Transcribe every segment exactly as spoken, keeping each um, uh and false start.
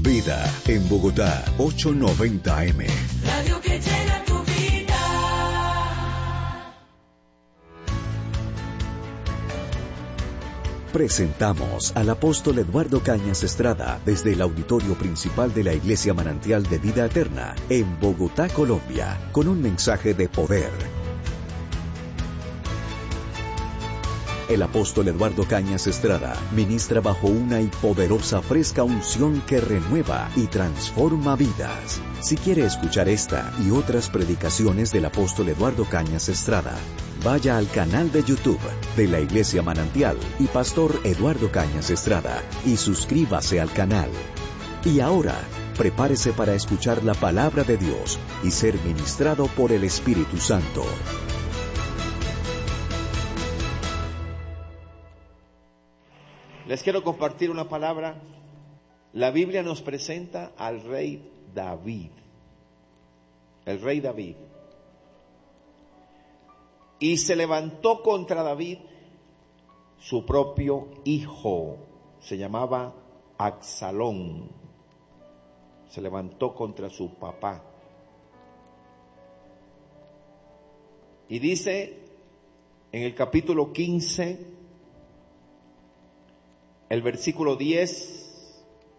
Vida en Bogotá, ochocientos noventa A M. Radio que llena tu vida. Presentamos al apóstol Eduardo Cañas Estrada desde el auditorio principal de la Iglesia Manantial de Vida Eterna en Bogotá, Colombia, con un mensaje de poder. El apóstol Eduardo Cañas Estrada ministra bajo una y poderosa fresca unción que renueva y transforma vidas. Si quiere escuchar esta y otras predicaciones del apóstol Eduardo Cañas Estrada, vaya al canal de YouTube de la Iglesia Manantial y Pastor Eduardo Cañas Estrada y suscríbase al canal. Y ahora, prepárese para escuchar la palabra de Dios y ser ministrado por el Espíritu Santo. Les quiero compartir una palabra. La Biblia nos presenta al rey David. El rey David. Y se levantó contra David su propio hijo. Se llamaba Absalón. Se levantó contra su papá. Y dice en el capítulo quince, el versículo diez,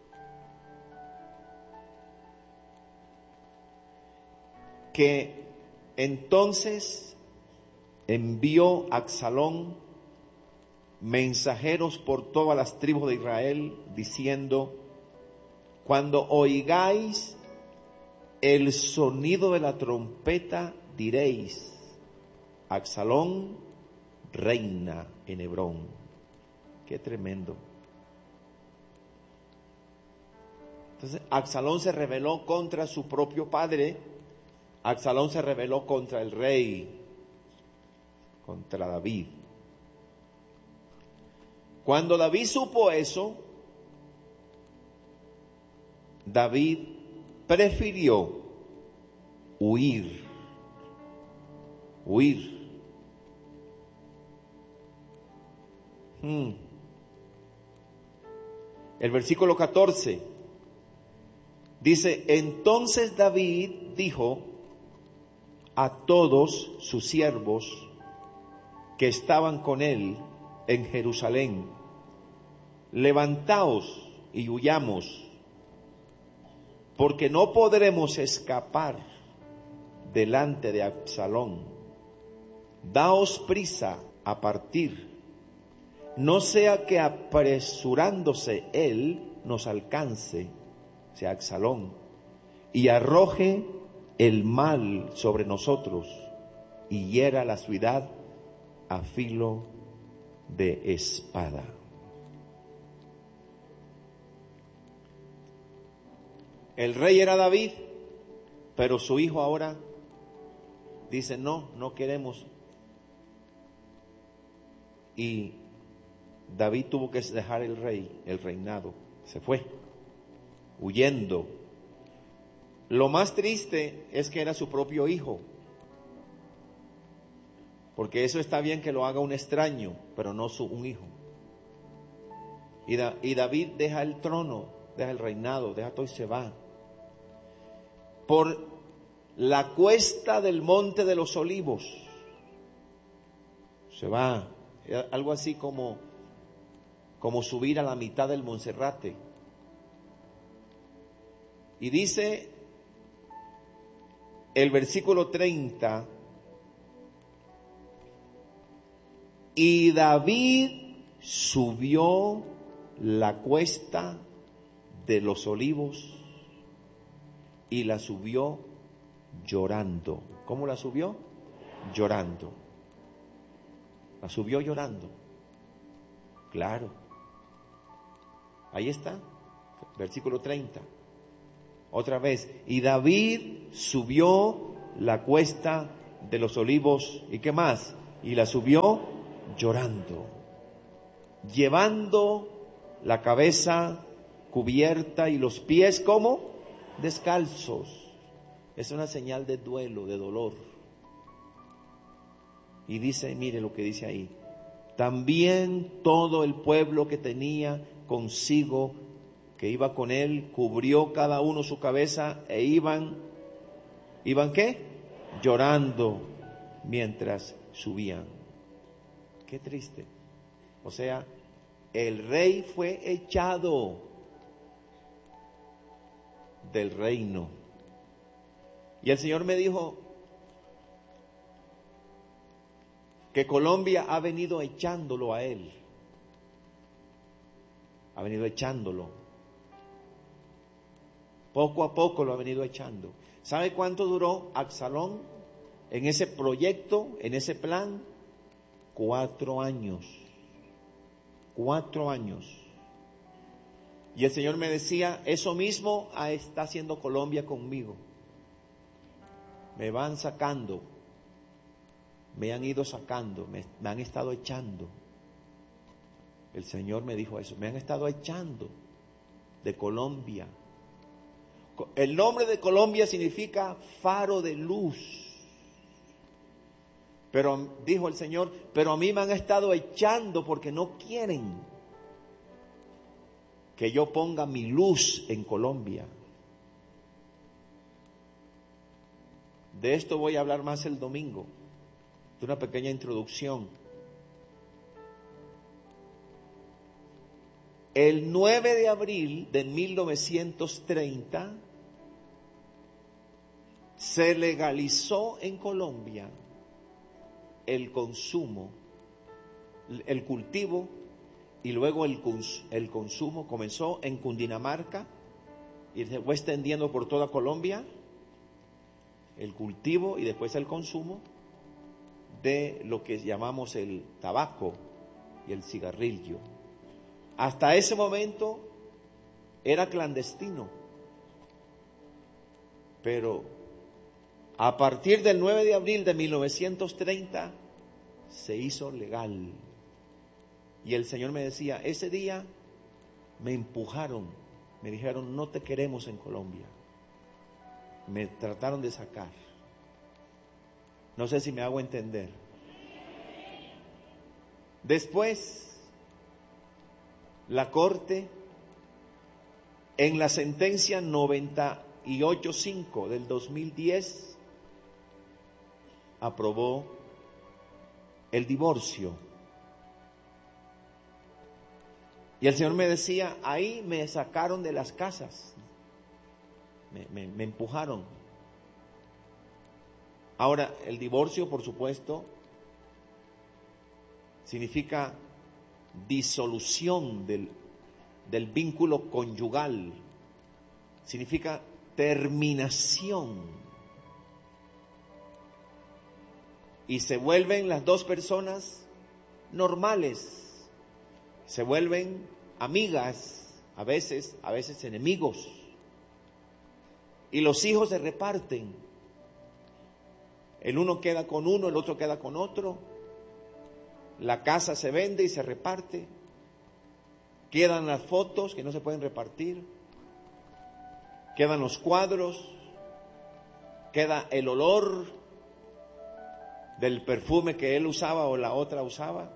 que entonces envió Absalón mensajeros por todas las tribus de Israel, diciendo: cuando oigáis el sonido de la trompeta, diréis: Absalón reina en Hebrón. Qué tremendo. Entonces, Absalón se rebeló contra su propio padre. Absalón se rebeló contra el rey, contra David. Cuando David supo eso, David prefirió huir. Huir. Hmm. El versículo catorce dice: entonces David dijo a todos sus siervos que estaban con él en Jerusalén: levantaos y huyamos, porque no podremos escapar delante de Absalón. Daos prisa a partir, no sea que apresurándose él nos alcance, o sea, Absalón, y arroje el mal sobre nosotros y hiera la ciudad a filo de espada. El rey era David, pero su hijo ahora dice: no, no queremos. Y David tuvo que dejar el rey, el reinado, se fue, huyendo. Lo más triste es que era su propio hijo, porque eso está bien que lo haga un extraño, pero no su, un hijo. Y, da, y David deja el trono, deja el reinado, deja todo y se va. Por la cuesta del Monte de los Olivos, se va, algo así como, como subir a la mitad del Monserrate. Y dice el versículo treinta: y David subió la cuesta de los olivos y la subió llorando. ¿Cómo la subió? Llorando. La subió llorando. Claro. Ahí está, versículo treinta. Otra vez: y David subió la cuesta de los olivos, ¿y qué más? Y la subió llorando, llevando la cabeza cubierta y los pies como descalzos. Es una señal de duelo, de dolor. Y dice, mire lo que dice ahí: también todo el pueblo que tenía consigo que iba con él, cubrió cada uno su cabeza e iban, ¿iban qué? Llorando mientras subían. Qué triste. O sea, el rey fue echado del reino. Y el Señor me dijo que Colombia ha venido echándolo a él. Ha venido echándolo. Poco a poco lo ha venido echando. ¿Sabe cuánto duró Absalón en ese proyecto, en ese plan? Cuatro años. Cuatro años. Y el Señor me decía, eso mismo está haciendo Colombia conmigo. Me van sacando. Me han ido sacando. Me, me han estado echando. El Señor me dijo eso. Me han estado echando de Colombia. El nombre de Colombia significa faro de luz. Pero dijo el Señor, pero a mí me han estado echando porque no quieren que yo ponga mi luz en Colombia. De esto voy a hablar más el domingo, de una pequeña introducción. El nueve de abril de mil novecientos treinta se legalizó en Colombia el consumo, el cultivo y luego el, el consumo. Comenzó en Cundinamarca y se fue extendiendo por toda Colombia, el cultivo y después el consumo de lo que llamamos el tabaco y el cigarrillo. Hasta ese momento era clandestino, pero a partir del nueve de abril de mil novecientos treinta se hizo legal. Y el Señor me decía, ese día me empujaron, me dijeron, no te queremos en Colombia. Me trataron de sacar. No sé si me hago entender. Después, la Corte, en la sentencia noventa y ocho cinco del dos mil diez, aprobó el divorcio. Y el Señor me decía, ahí me sacaron de las casas, me, me, me empujaron. Ahora, el divorcio, por supuesto, significa disolución del, del vínculo conyugal, significa terminación. Y se vuelven las dos personas normales, se vuelven amigas, a veces, a veces enemigos. Y los hijos se reparten. El uno queda con uno, el otro queda con otro. La casa se vende y se reparte. Quedan las fotos que no se pueden repartir. Quedan los cuadros. Queda el olor del perfume que él usaba o la otra usaba.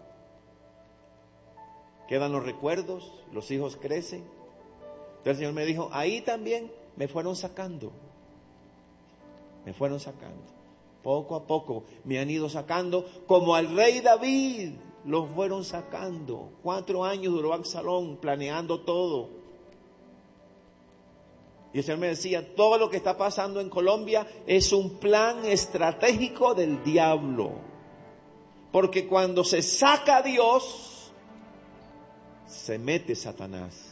Quedan los recuerdos, los hijos crecen. Entonces el Señor me dijo, ahí también me fueron sacando. Me fueron sacando. Poco a poco me han ido sacando, como al rey David lo fueron sacando. Cuatro años duró Absalón planeando todo. Y el Señor me decía, todo lo que está pasando en Colombia es un plan estratégico del diablo. Porque cuando se saca a Dios, se mete Satanás.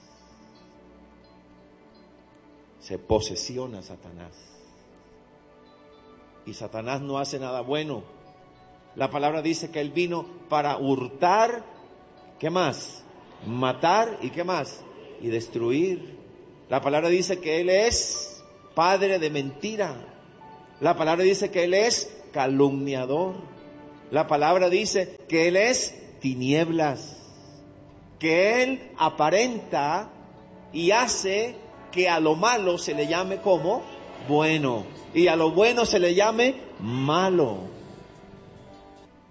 Se posesiona Satanás. Y Satanás no hace nada bueno. La palabra dice que él vino para hurtar, ¿qué más? Matar y ¿qué más? Y destruir. La palabra dice que él es padre de mentira. La palabra dice que él es calumniador. La palabra dice que él es tinieblas. Que él aparenta y hace que a lo malo se le llame como bueno y a lo bueno se le llame malo.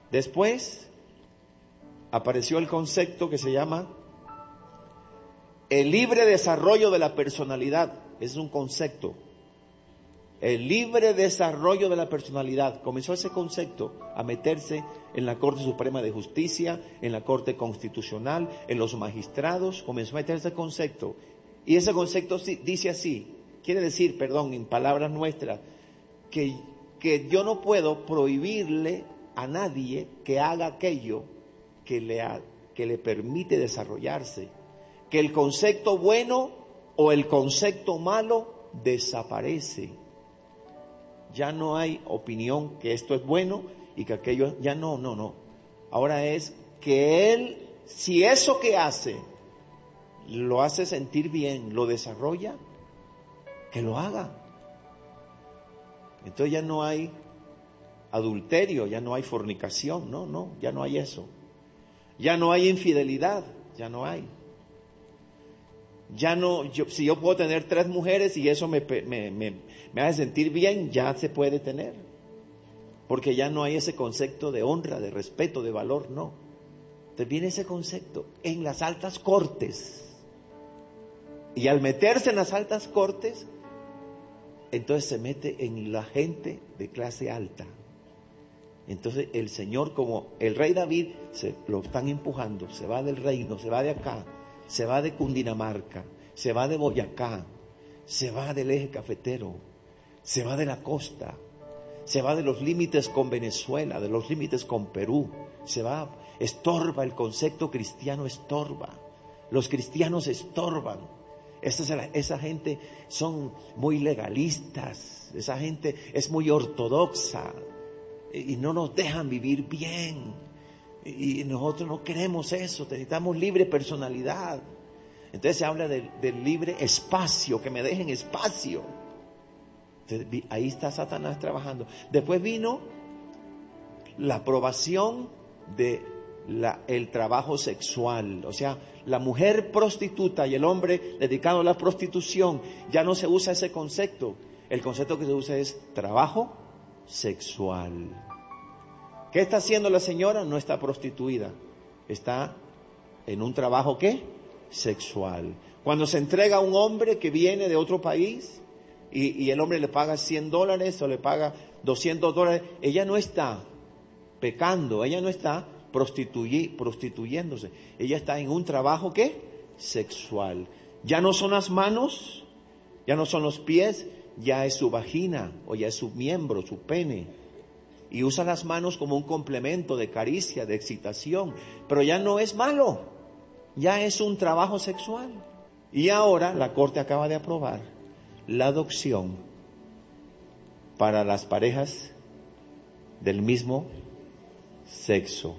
Después apareció el concepto que se llama El libre desarrollo de la personalidad es un concepto. El libre desarrollo de la personalidad. Comenzó ese concepto a meterse en la Corte Suprema de Justicia, en la Corte Constitucional, en los magistrados. Comenzó a meterse ese concepto. Y ese concepto dice así, quiere decir, perdón, en palabras nuestras, que, que yo no puedo prohibirle a nadie que haga aquello que le, que le permite desarrollarse. Que el concepto bueno o el concepto malo desaparece. Ya no hay opinión que esto es bueno y que aquello, ya no, no, no. Ahora es que él, si eso que hace lo hace sentir bien, lo desarrolla, que lo haga. Entonces ya no hay adulterio, ya no hay fornicación, no, no, ya no hay eso. Ya no hay infidelidad, ya no hay. Ya no, yo, si yo puedo tener tres mujeres y eso me, me, me, me hace sentir bien, ya se puede tener. Porque ya no hay ese concepto de honra, de respeto, de valor, no. Entonces viene ese concepto en las altas cortes. Y al meterse en las altas cortes, entonces se mete en la gente de clase alta. Entonces el Señor, como el rey David, se lo están empujando, se va del reino, se va de acá, se va de Cundinamarca, se va de Boyacá, se va del eje cafetero, se va de la costa, se va de los límites con Venezuela, de los límites con Perú, se va, estorba, el concepto cristiano estorba, los cristianos estorban. Esa, esa gente son muy legalistas, esa gente es muy ortodoxa y no nos dejan vivir bien. Y nosotros no queremos eso, necesitamos libre personalidad. Entonces se habla del, del libre espacio, que me dejen espacio. Entonces, ahí está Satanás trabajando. Después vino la aprobación de la, el trabajo sexual, o sea, la mujer prostituta y el hombre dedicado a la prostitución, ya no se usa ese concepto. El concepto que se usa es trabajo sexual. ¿Qué está haciendo la señora? No está prostituida, está en un trabajo ¿qué? Sexual. Cuando se entrega a un hombre que viene de otro país y, y el hombre le paga cien dólares o le paga doscientos dólares, ella no está pecando, ella no está prostituy, prostituyéndose, ella está en un trabajo ¿qué? Sexual. Ya no son las manos, ya no son los pies, ya es su vagina o ya es su miembro, su pene. Y usa las manos como un complemento de caricia, de excitación. Pero ya no es malo, ya es un trabajo sexual. Y ahora la Corte acaba de aprobar la adopción para las parejas del mismo sexo.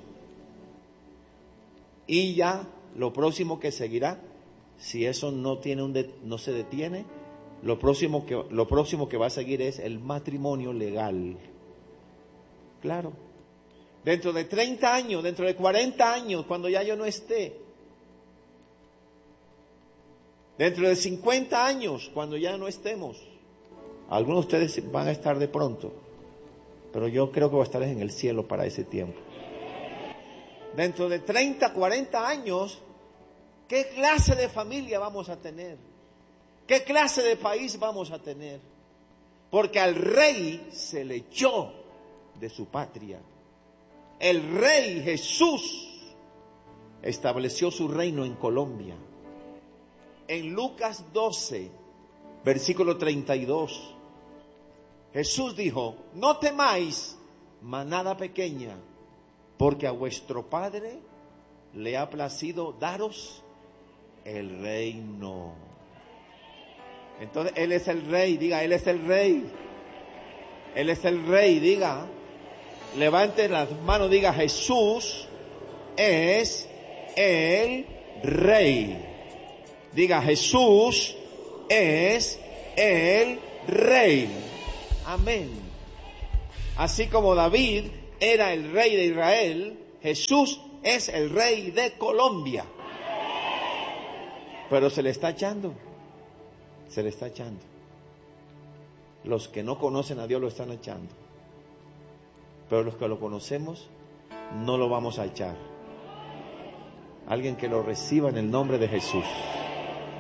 Y ya lo próximo que seguirá, si eso no tiene un de, no se detiene, lo próximo que lo próximo que va a seguir es el matrimonio legal. Claro. Dentro de treinta años, dentro de cuarenta años, cuando ya yo no esté. Dentro de cincuenta años, cuando ya no estemos. Algunos de ustedes van a estar de pronto, pero yo creo que voy a estar en el cielo para ese tiempo. Dentro de treinta, cuarenta años, ¿qué clase de familia vamos a tener? ¿Qué clase de país vamos a tener? Porque al rey se le echó de su patria. El rey Jesús estableció su reino en Colombia. En Lucas doce, versículo treinta y dos, Jesús dijo: no temáis, manada pequeña, porque a vuestro Padre le ha placido daros el reino. Entonces Él es el rey, diga, Él es el rey. Él es el rey, diga. Levante las manos, diga: Jesús es el rey. Diga: Jesús es el rey. Amén. Así como David era el rey de Israel, Jesús es el rey de Colombia. Pero se le está echando. Se le está echando. Los que no conocen a Dios lo están echando. Pero los que lo conocemos, no lo vamos a echar. Alguien que lo reciba en el nombre de Jesús.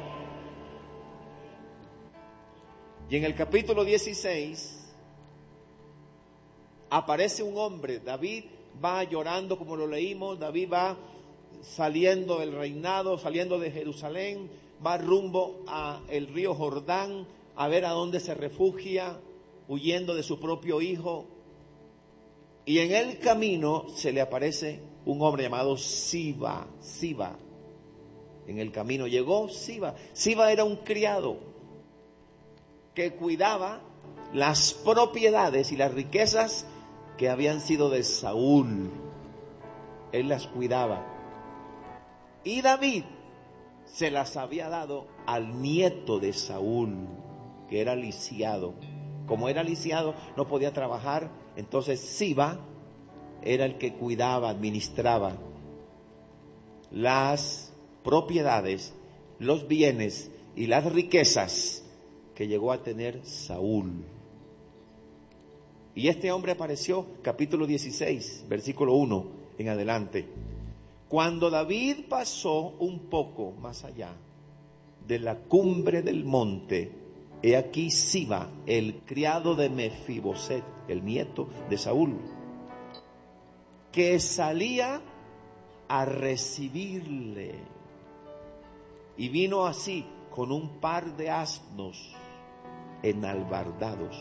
Y en el capítulo dieciséis aparece un hombre. David va llorando, como lo leímos. David va saliendo del reinado, saliendo de Jerusalén, va rumbo a el río Jordán a ver a dónde se refugia, huyendo de su propio hijo. Y en el camino se le aparece un hombre llamado Siba. Siba. En el camino llegó Siba. Siba era un criado que cuidaba las propiedades y las riquezas que habían sido de Saúl. Él las cuidaba. Y David se las había dado al nieto de Saúl, que era lisiado. Como era lisiado, no podía trabajar, entonces Siba era el que cuidaba, administraba las propiedades, los bienes y las riquezas que llegó a tener Saúl. Y este hombre apareció, capítulo dieciséis, versículo uno en adelante. Cuando David pasó un poco más allá de la cumbre del monte, he aquí Siba, el criado de Mefiboset, el nieto de Saúl, que salía a recibirle. Y vino así con un par de asnos enalbardados,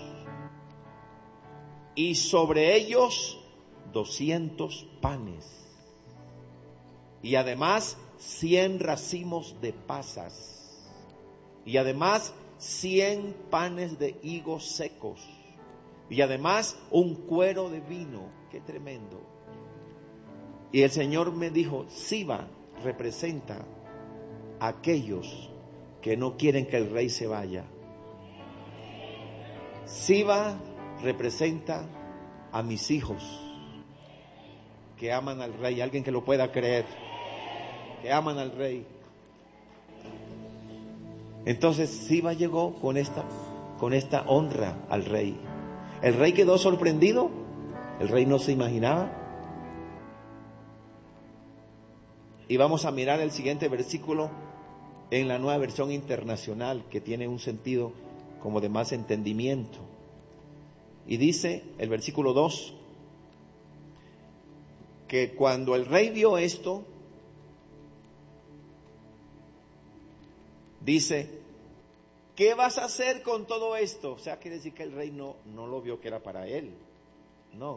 y sobre ellos doscientos panes, y además cien racimos de pasas, y además cien panes de higos secos, y además un cuero de vino. ¡Qué tremendo! Y el Señor me dijo: Siba representa a aquellos que no quieren que el rey se vaya. Siba representa a mis hijos que aman al rey. Alguien que lo pueda creer, que aman al rey. Entonces Siba llegó con esta, con esta honra al rey. El rey quedó sorprendido. El rey no se imaginaba. Y vamos a mirar el siguiente versículo en la Nueva Versión Internacional, que tiene un sentido como de más entendimiento. Y dice el versículo dos, que cuando el rey vio esto, dice: ¿qué vas a hacer con todo esto? O sea, quiere decir que el rey no, no lo vio que era para él. No.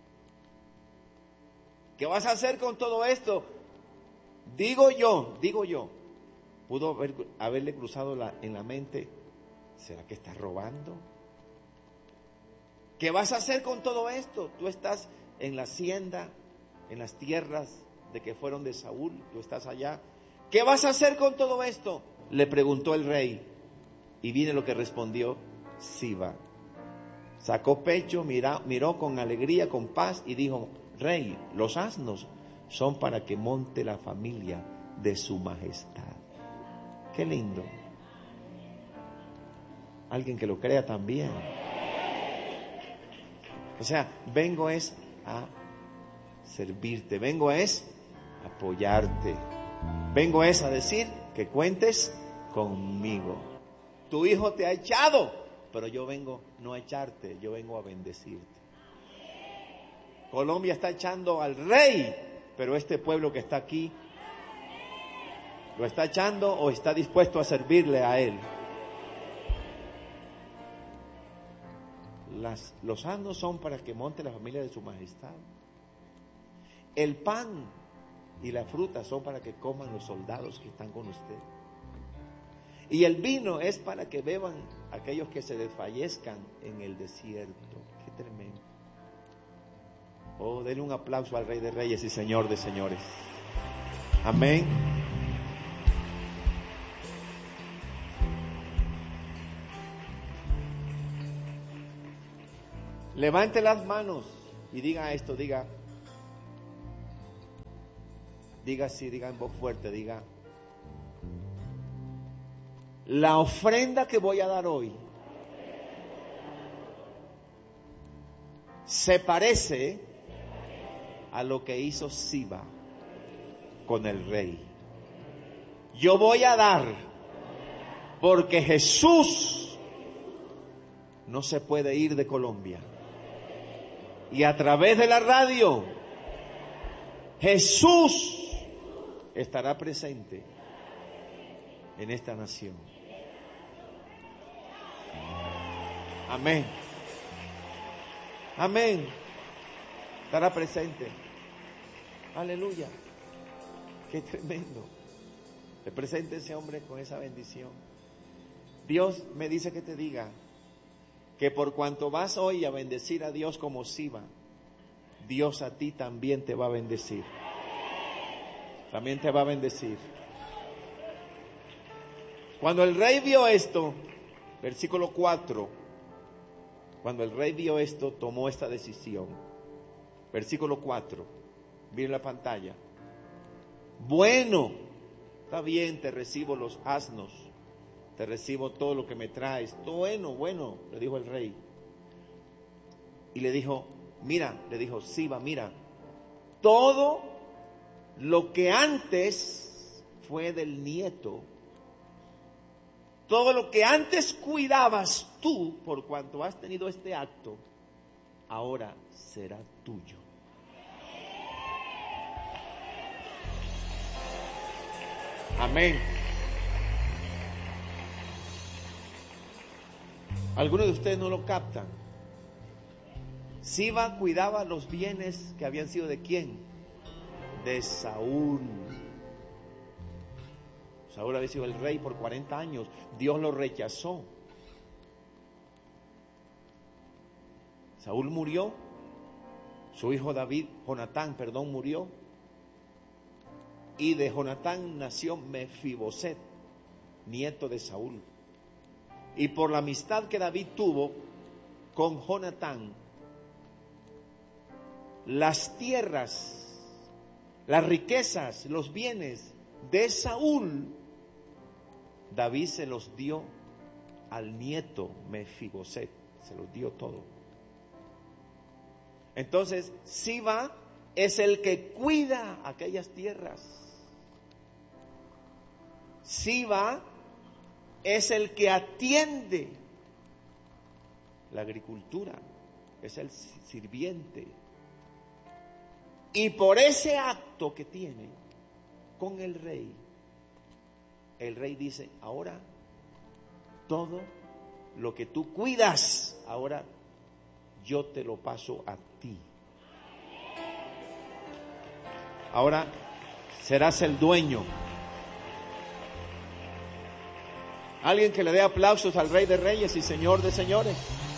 ¿Qué vas a hacer con todo esto? Digo yo, digo yo, pudo haber, haberle cruzado la, en la mente: ¿será que está robando? ¿Qué vas a hacer con todo esto? Tú estás en la hacienda, en las tierras de que fueron de Saúl, tú estás allá. ¿Qué vas a hacer con todo esto?, le preguntó el rey. Y viene lo que respondió Siba. Sacó pecho, mira, miró con alegría, con paz, y dijo: Rey, los asnos son para que monte la familia de su majestad. Qué lindo. Alguien que lo crea también. O sea, vengo es a servirte, vengo es a apoyarte, vengo es a decir que cuentes conmigo. Tu hijo te ha echado, pero yo vengo no a echarte, yo vengo a bendecirte. Colombia está echando al rey, pero este pueblo que está aquí, ¿lo está echando o está dispuesto a servirle a él? Las, los asnos son para que monte la familia de su majestad. El pan y la fruta son para que coman los soldados que están con usted. Y el vino es para que beban aquellos que se desfallezcan en el desierto. Qué tremendo. Oh, denle un aplauso al Rey de Reyes y Señor de Señores. Amén. Levante las manos y diga esto, diga, diga así, diga en voz fuerte, diga: la ofrenda que voy a dar hoy se parece a lo que hizo Siba con el rey. Yo voy a dar porque Jesús no se puede ir de Colombia. Y a través de la radio, Jesús estará presente en esta nación. Amén. Amén. Estará presente. Aleluya. Qué tremendo. Se presente ese hombre con esa bendición. Dios me dice que te diga que por cuanto vas hoy a bendecir a Dios como Siba, Dios a ti también te va a bendecir. También te va a bendecir. Cuando el rey vio esto, versículo cuatro, cuando el rey vio esto, tomó esta decisión. Versículo cuatro, miren la pantalla. Bueno, está bien, te recibo los asnos, te recibo todo lo que me traes. Todo bueno, bueno, le dijo el rey. Y le dijo, mira, le dijo, Siba, mira, todo lo que antes fue del nieto, todo lo que antes cuidabas tú, por cuanto has tenido este acto, ahora será tuyo. Amén. Algunos de ustedes no lo captan. Siba cuidaba los bienes que habían sido de quién? De Saúl. Saúl había sido el rey por cuarenta años. Dios lo rechazó. Saúl murió. Su hijo David, Jonatán, perdón, murió. Y de Jonatán nació Mefiboset, nieto de Saúl. Y por la amistad que David tuvo con Jonatán, las tierras, las riquezas, los bienes de Saúl, David se los dio al nieto Mefiboset, se los dio todo. Entonces, Siba es el que cuida aquellas tierras. Siba es el que atiende la agricultura, es el sirviente. Y por ese acto que tiene con el rey, el rey dice, ahora todo lo que tú cuidas, ahora yo te lo paso a ti. Ahora serás el dueño. Alguien que le dé aplausos al Rey de Reyes y Señor de Señores.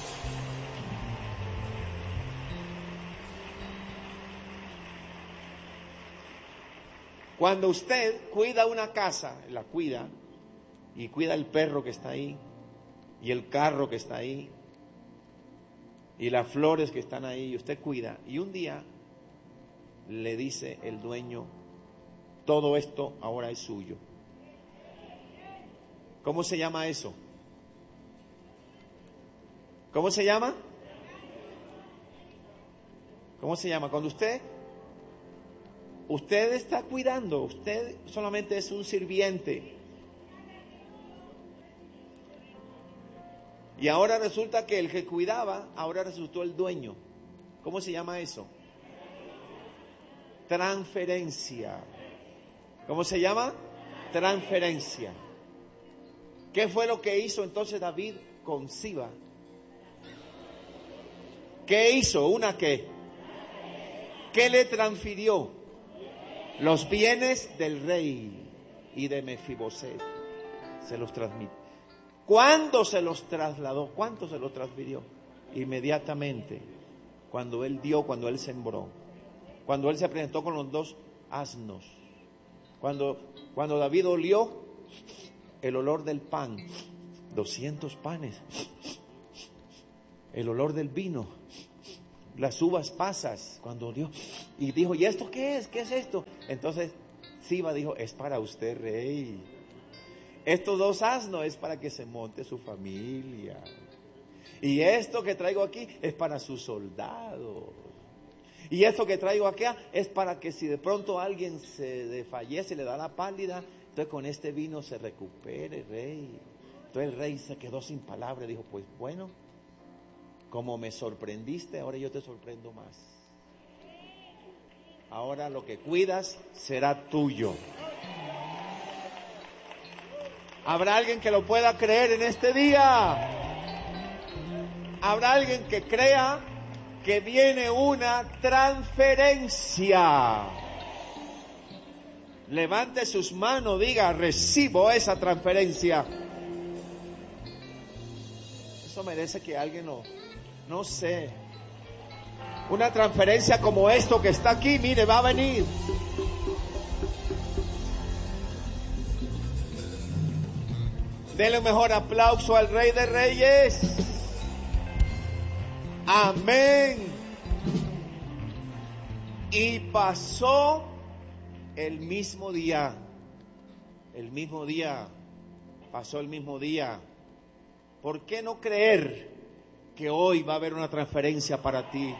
Cuando usted cuida una casa, la cuida, y cuida el perro que está ahí, y el carro que está ahí, y las flores que están ahí, y usted cuida, y un día le dice el dueño, todo esto ahora es suyo. ¿Cómo se llama eso? ¿Cómo se llama? ¿Cómo se llama? Cuando usted, usted está cuidando, usted solamente es un sirviente. Y ahora resulta que el que cuidaba, ahora resultó el dueño. ¿Cómo se llama eso? Transferencia. ¿Cómo se llama? Transferencia. ¿Qué fue lo que hizo entonces David con Siba? ¿Qué hizo? ¿Una qué? ¿Qué le transfirió? Los bienes del rey y de Mefiboset. Se los transmitió. ¿Cuándo se los trasladó? ¿Cuánto se los transfirió? Inmediatamente. Cuando él dio, cuando él sembró. Cuando él se presentó con los dos asnos. Cuando, cuando David olió el olor del pan, doscientos panes, el olor del vino, las uvas pasas, cuando olió, y dijo, ¿y esto qué es? ¿Qué es esto? Entonces Siba dijo, es para usted, rey. Estos dos asnos es para que se monte su familia. Y esto que traigo aquí es para sus soldados. Y esto que traigo acá es para que si de pronto alguien se desfallece y le da la pálida, entonces con este vino se recupere, rey. Entonces el rey se quedó sin palabras, dijo, pues bueno, como me sorprendiste, ahora yo te sorprendo más. Ahora lo que cuidas será tuyo. ¿Habrá alguien que lo pueda creer en este día? ¿Habrá alguien que crea que viene una transferencia? Levante sus manos, diga, recibo esa transferencia. Eso merece que alguien lo, no sé. Una transferencia como esto que está aquí, mire, va a venir. Denle un mejor aplauso al Rey de Reyes. Amén. Y pasó el mismo día. El mismo día. Pasó el mismo día. ¿Por qué no creer que hoy va a haber una transferencia para ti?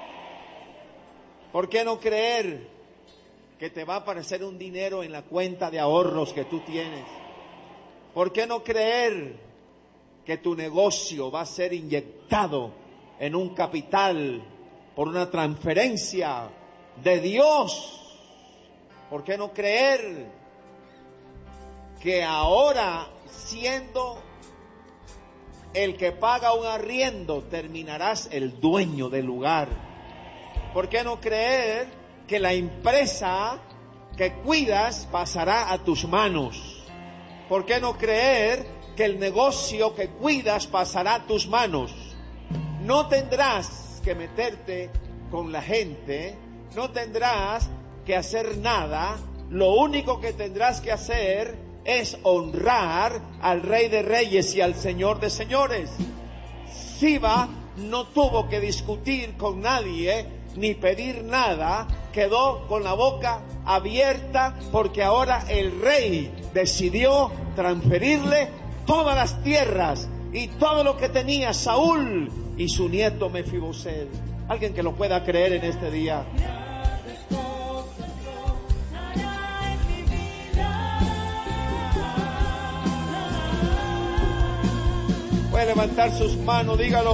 ¿Por qué no creer que te va a aparecer un dinero en la cuenta de ahorros que tú tienes? ¿Por qué no creer que tu negocio va a ser inyectado en un capital por una transferencia de Dios? ¿Por qué no creer que ahora, siendo el que paga un arriendo, terminarás el dueño del lugar? ¿Por qué no creer que la empresa que cuidas pasará a tus manos? ¿Por qué no creer que el negocio que cuidas pasará a tus manos? No tendrás que meterte con la gente, no tendrás que hacer nada, lo único que tendrás que hacer es honrar al Rey de Reyes y al Señor de Señores. Siba no tuvo que discutir con nadie ni pedir nada, quedó con la boca abierta porque ahora el rey decidió transferirle todas las tierras y todo lo que tenía Saúl y su nieto Mefiboset. Alguien que lo pueda creer en este día. Puede levantar sus manos, dígalo.